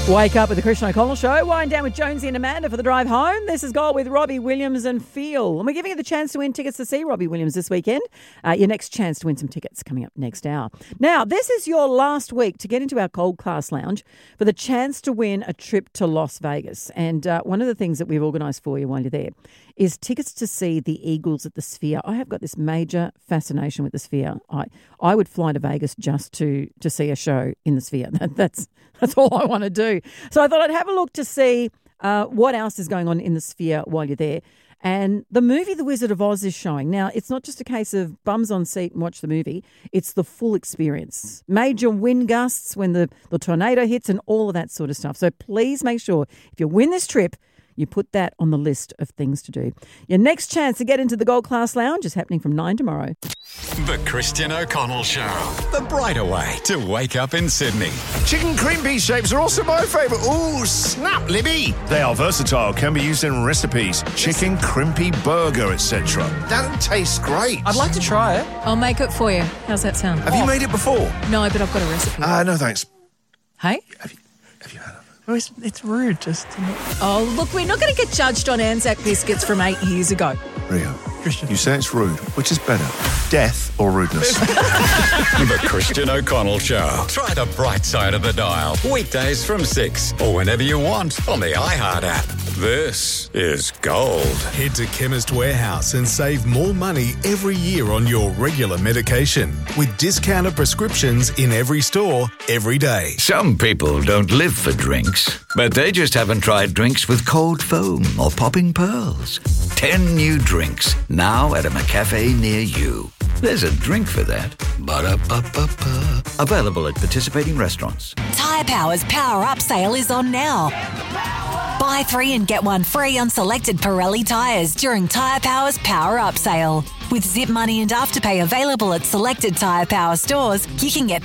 Wake up with the Christian O'Connell Show. Wind down with Jonesy and Amanda for the drive home. This is Gold with Robbie Williams and Phil. And we're giving you the chance to win tickets to see Robbie Williams this weekend. Your next chance to win some tickets coming up next hour. Now, this is your last week to get into our Gold Class Lounge for the chance to win a trip to Las Vegas. And one of the things that we've organised for you while you're there is tickets to see the Eagles at the Sphere. I have got this major fascination with the Sphere. I would fly to Vegas just to see a show in the Sphere. That's all I want to do. So I thought I'd have a look to see what else is going on in the Sphere while you're there. And the movie The Wizard of Oz is showing. Now, it's not just a case of bums on seat and watch the movie. It's the full experience. Major wind gusts when the tornado hits and all of that sort of stuff. So please make sure if you win this trip, you put that on the list of things to do. Your next chance to get into the Gold Class Lounge is happening from 9 tomorrow. The Christian O'Connell Show. The brighter way to wake up in Sydney. Chicken cream pea shapes are also my favourite. Ooh, snap, Libby. They are versatile, can be used in recipes. Chicken crimpy burger, etc. That tastes great. I'd like to try it. I'll make it for you. How's that sound? Have you made it before? No, but I've got a recipe. No, thanks. Hey? Have you had it? Oh, it's rude just to not... Oh, look, we're not going to get judged on Anzac biscuits from 8 years ago. Rio, Christian. you say it's rude. Which is better, death or rudeness? The Christian O'Connell Show. Try the bright side of the dial. Weekdays from 6 or whenever you want on the iHeart app. This is Gold. Head to Chemist Warehouse and save more money every year on your regular medication with discounted prescriptions in every store, every day. Some people don't live for drinks, but they just haven't tried drinks with cold foam or popping pearls. 10 new drinks now at a McCafe near you. There's a drink for that. Ba-da-ba-ba-ba. Available at participating restaurants. Tyre Power's Power Up sale is on now. Buy 3 and get 1 free on selected Pirelli tyres during Tyre Power's Power Up sale. With Zip Money and Afterpay available at selected Tyre Power stores, you can get